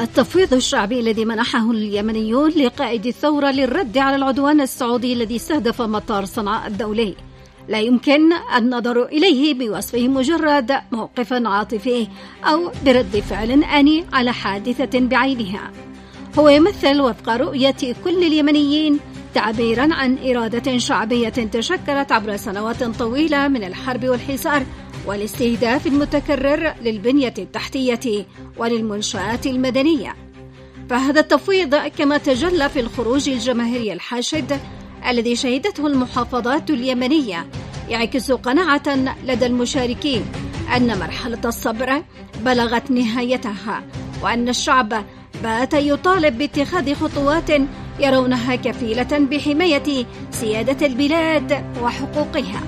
التفويض الشعبي الذي منحه اليمنيون لقائد الثورة للرد على العدوان السعودي الذي استهدف مطار صنعاء الدولي لا يمكن النظر إليه بوصفه مجرد موقف عاطفي أو برد فعل آني على حادثة بعينها. هو يمثل وفق رؤية كل اليمنيين تعبيرا عن إرادة شعبية تشكلت عبر سنوات طويلة من الحرب والحصار والاستهداف المتكرر للبنية التحتية وللمنشآت المدنية. فهذا التفويض كما تجلى في الخروج الجماهيري الحاشد الذي شهدته المحافظات اليمنية يعكس قناعة لدى المشاركين أن مرحلة الصبر بلغت نهايتها، وأن الشعب بات يطالب باتخاذ خطوات يرونها كفيلة بحماية سيادة البلاد وحقوقها.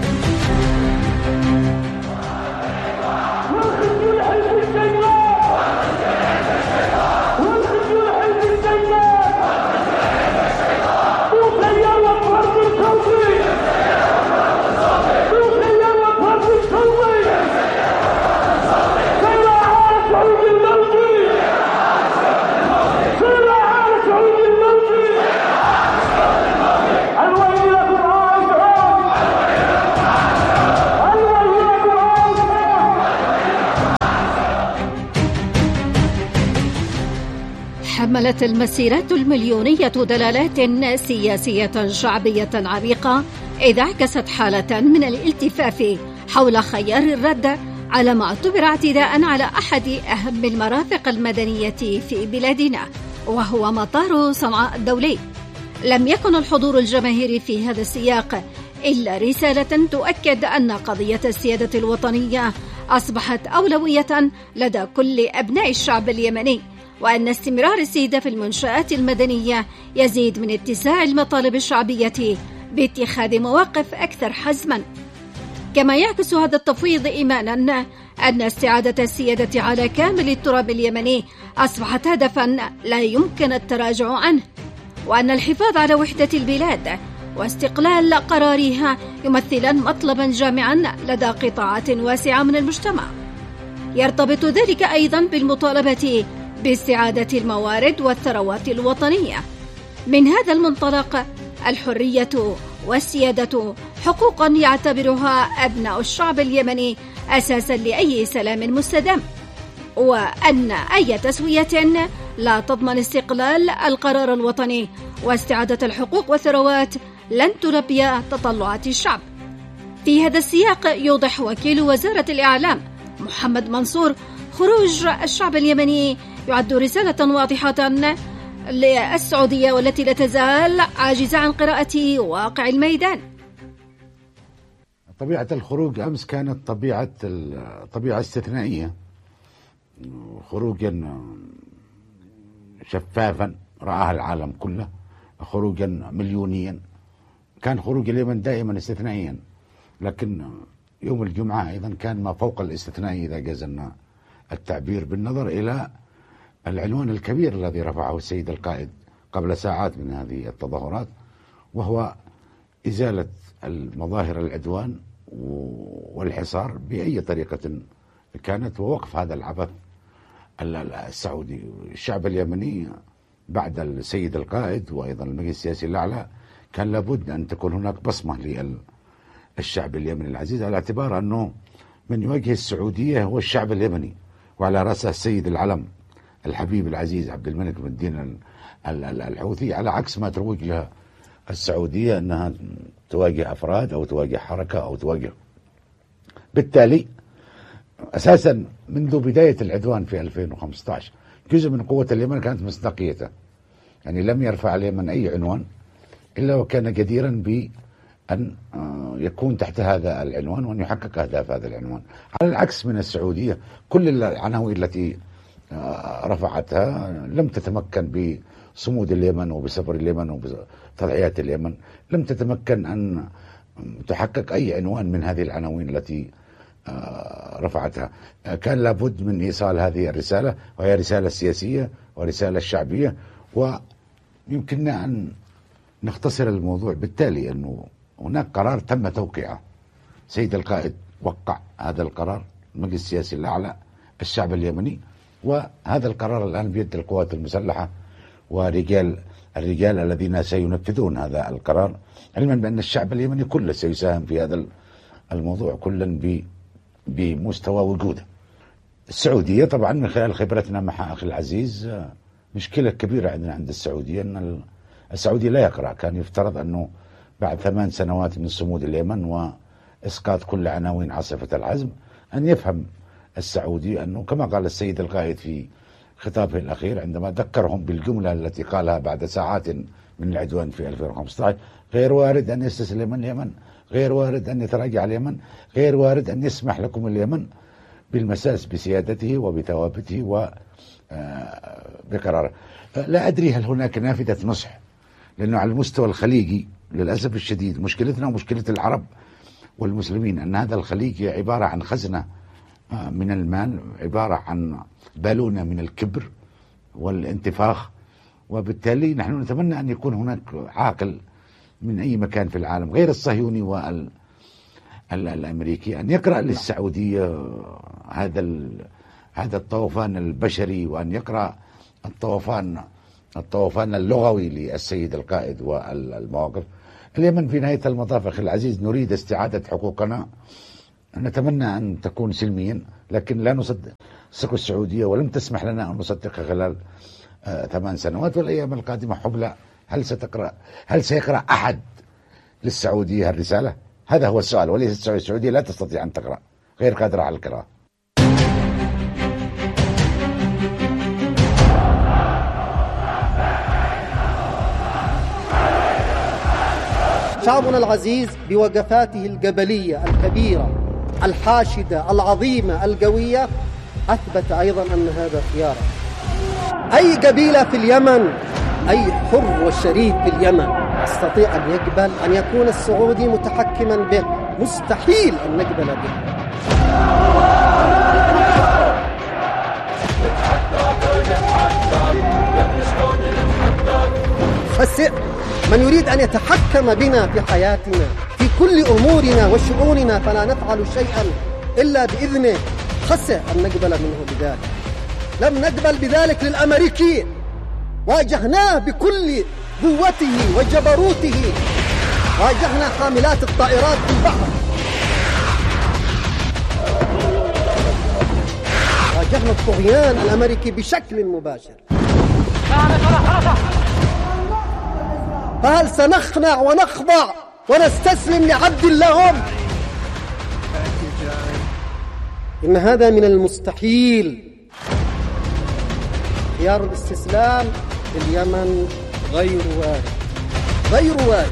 حملت المسيرات المليونية دلالات سياسية شعبية عميقة إذ عكست حالة من الالتفاف حول خيار الرد على ما اعتبر اعتداء على أحد أهم المرافق المدنية في بلادنا، وهو مطار صنعاء الدولي. لم يكن الحضور الجماهيري في هذا السياق إلا رسالة تؤكد أن قضية السيادة الوطنية أصبحت أولوية لدى كل أبناء الشعب اليمني، وأن استمرار استهداف المنشآت المدنية يزيد من اتساع المطالب الشعبية باتخاذ مواقف أكثر حزما. كما يعكس هذا التفويض إيمانا أن استعادة السيادة على كامل التراب اليمني أصبحت هدفا لا يمكن التراجع عنه، وأن الحفاظ على وحدة البلاد واستقلال قرارها يمثلان مطلبا جامعا لدى قطاعات واسعة من المجتمع. يرتبط ذلك أيضا بالمطالبة باستعادة الموارد والثروات الوطنية. من هذا المنطلق الحرية والسيادة حقوقا يعتبرها أبناء الشعب اليمني أساسا لأي سلام مستدام، وأن أي تسوية لا تضمن استقلال القرار الوطني واستعادة الحقوق والثروات لن تلبي تطلعات الشعب. في هذا السياق يوضح وكيل وزارة الإعلام محمد منصور خروج الشعب اليمني يعد رسالة واضحة للسعودية والتي لا تزال عاجزة عن قراءة واقع الميدان. طبيعة الخروج أمس كانت طبيعة استثنائية، خروجا شفافا رآها العالم كله، خروجا مليونيا. كان خروج اليمن دائما استثنائيا، لكن يوم الجمعة أيضا كان ما فوق الاستثنائي إذا جازلنا التعبير بالنظر إلى العنوان الكبير الذي رفعه السيد القائد قبل ساعات من هذه التظاهرات، وهو إزالة المظاهر العدوان والحصار بأي طريقة كانت، ووقف هذا العبث السعودي. الشعب اليمني بعد السيد القائد وأيضا المجلس السياسي الأعلى كان لابد أن تكون هناك بصمة للشعب اليمني العزيز، على اعتبار أنه من يواجه السعودية هو الشعب اليمني، وعلى رأسه السيد العلم الحبيب العزيز عبد الملك بن الدين الحوثي، على عكس ما تروج لها السعودية أنها تواجه أفراد أو تواجه حركة أو تواجه. بالتالي أساسا منذ بداية العدوان في 2015 جزء من قوة اليمن كانت مصداقيته، يعني لم يرفع اليمن أي عنوان إلا وكان جديرا بأن يكون تحت هذا العنوان وأن يحقق أهداف هذا العنوان، على العكس من السعودية. كل العناوين التي رفعتها لم تتمكن بصمود اليمن وبصبر اليمن وبتضحيات اليمن، لم تتمكن أن تحقق أي عنوان من هذه العناوين التي رفعتها. كان لابد من إيصال هذه الرسالة، وهي رسالة سياسية ورسالة شعبية. ويمكننا أن نختصر الموضوع بالتالي أنه هناك قرار تم توقيعه، سيد القائد وقع هذا القرار، المجلس السياسي الأعلى، الشعب اليمني وهذا القرار الآن بيد القوات المسلحة الرجال الذين سينفذون هذا القرار، علما بأن الشعب اليمني كله سيساهم في هذا الموضوع، كلا بمستوى وجوده. السعودية طبعا من خلال خبرتنا مع أخي العزيز، مشكلة كبيرة عندنا عند السعودية أن السعودي لا يقرأ. كان يفترض أنه بعد 8 سنوات من صمود اليمن وإسقاط كل عناوين عاصفة العزم أن يفهم السعودي أنه كما قال السيد القائد في خطابه الأخير عندما ذكرهم بالجملة التي قالها بعد ساعات من العدوان في 2015: غير وارد أن يستسلم اليمن، غير وارد أن يتراجع اليمن، غير وارد أن يسمح لكم اليمن بالمساس بسيادته وبثوابته وبقراره. لا أدري هل هناك نافذة نصح، لأنه على المستوى الخليجي للأسف الشديد مشكلتنا ومشكلة العرب والمسلمين أن هذا الخليج عبارة عن خزنة من المال، عبارة عن بالونة من الكبر والانتفاخ، وبالتالي نحن نتمنى أن يكون هناك عاقل من أي مكان في العالم غير الصهيوني والأمريكي أن يقرأ للسعودية هذا الطوفان البشري، وأن يقرأ الطوفان اللغوي للسيد القائد والمواقف. اليمن في نهاية المطاف أخي العزيز نريد استعادة حقوقنا، نتمنى أن تكون سلميا، لكن لا نصدق السعودية ولم تسمح لنا أن نصدقها خلال 8 سنوات. والأيام القادمة حبلى، هل سيقرأ أحد للسعودية الرسالة؟ هذا هو السؤال، وليس السعودية لا تستطيع أن تقرأ، غير قادرة على القراءة. شعبنا العزيز بوقفاته الجبلية الكبيرة الحاشدة العظيمة القوية أثبت أيضا أن هذا خياره. أي قبيلة في اليمن، أي حر والشريف في اليمن يستطيع أن يقبل أن يكون السعودي متحكما به؟ مستحيل أن نقبل به. خسئ من يريد أن يتحكم بنا في حياتنا في كل أمورنا وشؤوننا، فلا نفعل شيئا إلا بإذنه. خسئ أن نقبل منه بذلك. لم نقبل بذلك للأمريكي، واجهناه بكل قوته وجبروته، واجهنا حاملات الطائرات في البحر، واجهنا الطغيان الأمريكي بشكل مباشر. فهل سنخنع ونخضع ونستسلم لعبد لهم؟ إن هذا من المستحيل. خيار الاستسلام في اليمن غير وارد، غير وارد.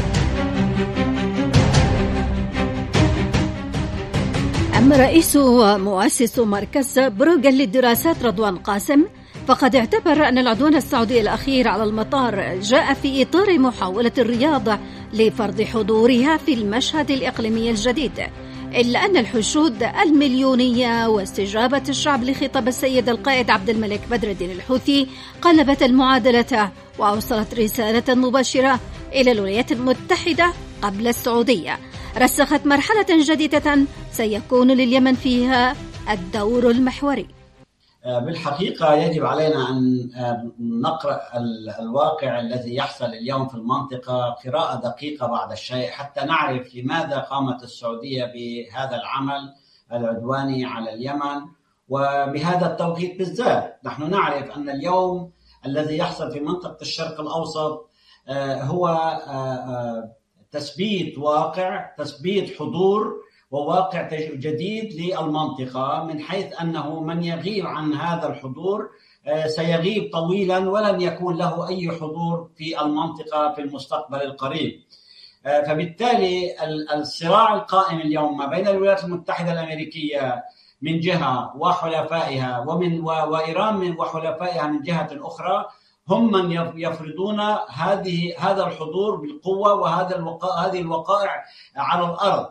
أما رئيس ومؤسس مركز بروغل للدراسات رضوان قاسم فقد اعتبر أن العدوان السعودي الأخير على المطار جاء في إطار محاولة الرياض لفرض حضورها في المشهد الإقليمي الجديد، إلا أن الحشود المليونية واستجابة الشعب لخطاب السيد القائد عبد الملك بدر الدين الحوثي قلبت المعادلة وأوصلت رسالة مباشرة إلى الولايات المتحدة قبل السعودية، رسخت مرحلة جديدة سيكون لليمن فيها الدور المحوري. بالحقيقة يجب علينا أن نقرأ الواقع الذي يحصل اليوم في المنطقة قراءة دقيقة بعد الشيء حتى نعرف لماذا قامت السعودية بهذا العمل العدواني على اليمن وبهذا التوقيت بالذات. نحن نعرف أن اليوم الذي يحصل في منطقة الشرق الأوسط هو تثبيت واقع، تثبيت حضور وواقع جديد للمنطقة، من حيث أنه من يغيب عن هذا الحضور سيغيب طويلا ولن يكون له أي حضور في المنطقة في المستقبل القريب. فبالتالي الصراع القائم اليوم ما بين الولايات المتحدة الأمريكية من جهة وحلفائها وإيران وحلفائها من جهة أخرى هم من يفرضون هذا الحضور بالقوة وهذه الوقائع على الأرض.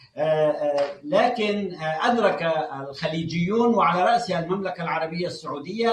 لكن أدرك الخليجيون وعلى رأسها المملكة العربية السعودية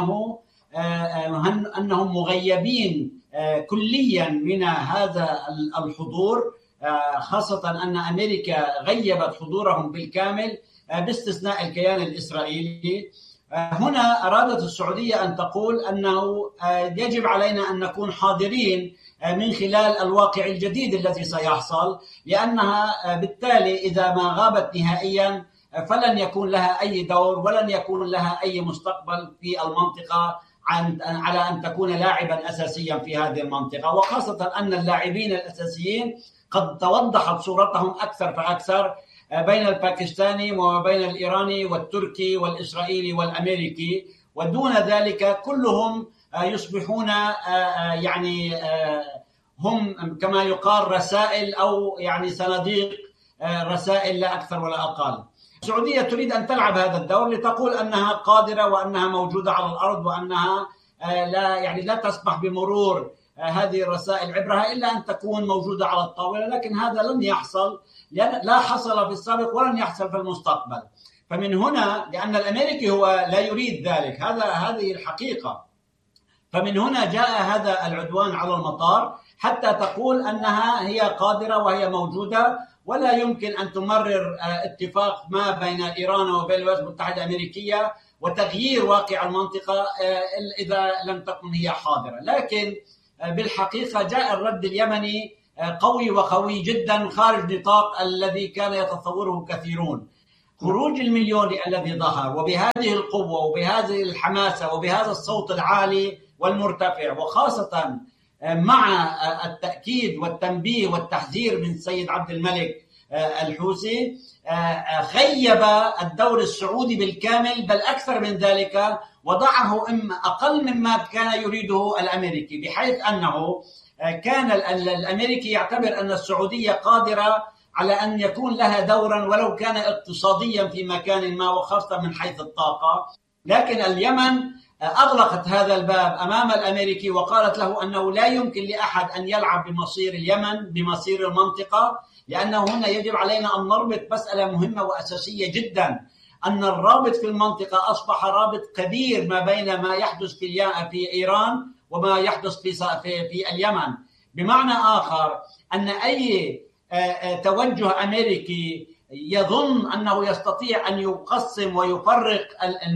أنهم مغيبين كليا من هذا الحضور، خاصة أن أمريكا غيبت حضورهم بالكامل باستثناء الكيان الإسرائيلي. هنا أرادت السعودية أن تقول أنه يجب علينا أن نكون حاضرين من خلال الواقع الجديد الذي سيحصل، لأنها بالتالي إذا ما غابت نهائيا فلن يكون لها أي دور ولن يكون لها أي مستقبل في المنطقة على أن تكون لاعبا أساسيا في هذه المنطقة، وخاصة أن اللاعبين الأساسيين قد توضحت صورتهم أكثر فأكثر بين الباكستاني وبين الإيراني والتركي والإسرائيلي والأمريكي، ودون ذلك كلهم يصبحون يعني هم كما يقال رسائل أو يعني صناديق رسائل لا أكثر ولا أقل. السعودية تريد أن تلعب هذا الدور لتقول أنها قادرة وأنها موجودة على الأرض وأنها لا تسمح بمرور هذه الرسائل عبرها إلا أن تكون موجودة على الطاولة، لكن هذا لن يحصل، لا حصل في السابق ولن يحصل في المستقبل. فمن هنا لأن الأمريكي هو لا يريد ذلك، هذه الحقيقة. فمن هنا جاء هذا العدوان على المطار حتى تقول أنها هي قادرة وهي موجودة، ولا يمكن أن تمرر اتفاق ما بين إيران وبين الولايات المتحدة الأمريكية وتغيير واقع المنطقة إذا لم تكن هي حاضرة. لكن بالحقيقة جاء الرد اليمني قوي وقوي جدا خارج نطاق الذي كان يتصوره كثيرون. خروج المليوني الذي ظهر وبهذه القوة وبهذه الحماسة وبهذا الصوت العالي والمرتفع، وخاصة مع التأكيد والتنبيه والتحذير من السيد عبد الملك الحوثي، غيب الدور السعودي بالكامل، بل أكثر من ذلك وضعه أقل مما كان يريده الأمريكي، بحيث أنه كان الأمريكي يعتبر أن السعودية قادرة على أن يكون لها دورا ولو كان اقتصاديا في مكان ما وخاصة من حيث الطاقة. لكن اليمن أغلقت هذا الباب أمام الأمريكي وقالت له أنه لا يمكن لأحد أن يلعب بمصير اليمن بمصير المنطقة، لأنه هنا يجب علينا أن نربط مسألة مهمة وأساسية جدا، أن الرابط في المنطقة أصبح رابط كبير ما بين ما يحدث في إيران وما يحدث في اليمن. بمعنى آخر أن أي توجه أمريكي يظن أنه يستطيع أن يقسم ويفرق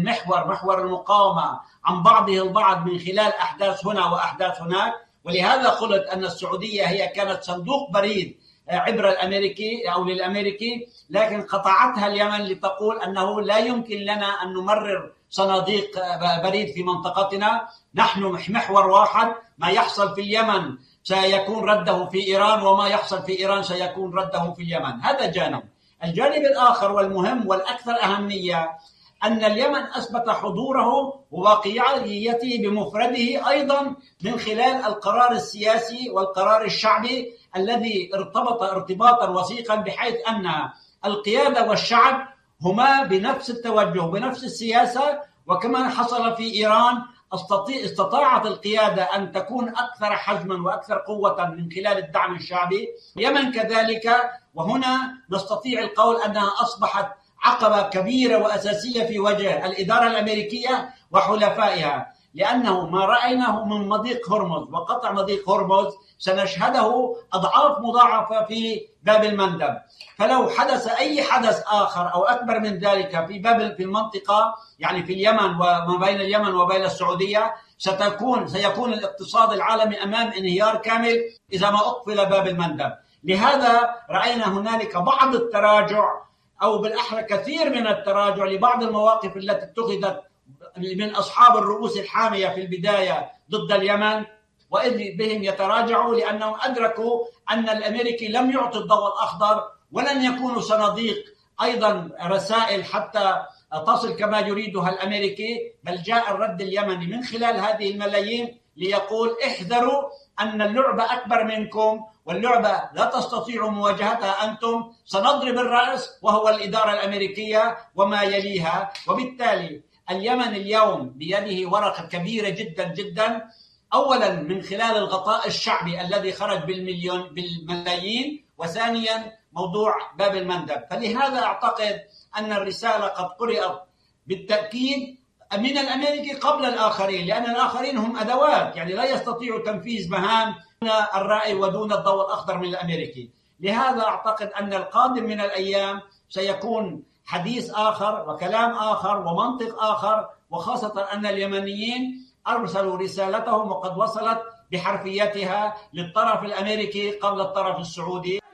محور المقاومة عن بعضه البعض من خلال أحداث هنا وأحداث هناك. ولهذا قلت أن السعودية هي كانت صندوق بريد عبر الأمريكي أو للأمريكي، لكن قطعتها اليمن لتقول أنه لا يمكن لنا أن نمرر صناديق بريد في منطقتنا، نحن محور واحد، ما يحصل في اليمن سيكون رده في إيران وما يحصل في إيران سيكون رده في اليمن. هذا جانب. الجانب الآخر والمهم والأكثر أهمية أن اليمن أثبت حضوره وواقعيته بمفرده أيضا من خلال القرار السياسي والقرار الشعبي الذي ارتبط ارتباطا وثيقا، بحيث أن القيادة والشعب هما بنفس التوجه بنفس السياسة. وكما حصل في إيران استطاعت القيادة أن تكون أكثر حجما وأكثر قوة من خلال الدعم الشعبي. اليمن كذلك، وهنا نستطيع القول أنها أصبحت عقبة كبيرة وأساسية في وجه الإدارة الأمريكية وحلفائها، لأنه ما رأيناه من مضيق هرمز وقطع مضيق هرمز سنشهده أضعاف مضاعفة في باب المندب. فلو حدث أي حدث آخر أو أكبر من ذلك في المنطقة، يعني في اليمن وما بين اليمن وبين السعودية، سيكون الاقتصاد العالمي أمام انهيار كامل إذا ما أقفل باب المندب. لهذا رأينا هنالك بعض التراجع أو بالأحرى كثير من التراجع لبعض المواقف التي اتخذت من أصحاب الرؤوس الحامية في البداية ضد اليمن، وإذ بهم يتراجعوا لأنهم أدركوا أن الأمريكي لم يعطي الضوء الأخضر ولن يكونوا صناديق أيضا رسائل حتى تصل كما يريدها الأمريكي، بل جاء الرد اليمني من خلال هذه الملايين ليقول احذروا أن اللعبة أكبر منكم، واللعبة لا تستطيعوا مواجهتها أنتم، سنضرب الرأس وهو الإدارة الأمريكية وما يليها. وبالتالي اليمن اليوم بيده ورقة كبيرة جدا جدا، أولا من خلال الغطاء الشعبي الذي خرج بالملايين، وثانيا موضوع باب المندب. فلهذا أعتقد أن الرسالة قد قرأت بالتأكيد من الأمريكي قبل الآخرين، لأن الآخرين هم أدوات، يعني لا يستطيعوا تنفيذ مهام دون الرأي ودون الضوء الأخضر من الأمريكي. لهذا أعتقد أن القادم من الأيام سيكون حديث آخر وكلام آخر ومنطق آخر، وخاصة أن اليمنيين أرسلوا رسالتهم وقد وصلت بحرفيتها للطرف الأمريكي قبل الطرف السعودي.